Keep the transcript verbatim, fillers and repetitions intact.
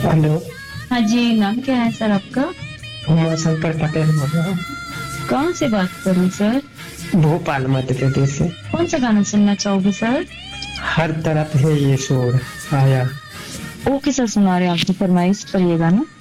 Hello. हाँ जी, नाम क्या है सर आपका? मैं शंकर पटेल बोल रहा हूँ। कहाँ से बात करूँ सर? भोपाल मध्य प्रदेश से। कौन सा गाना सुनना चाहोगे सर? हर तरफ है ये शोर आया। ओके सर, सुना रहे हैं आपकी फरमाइश पर ये गाना।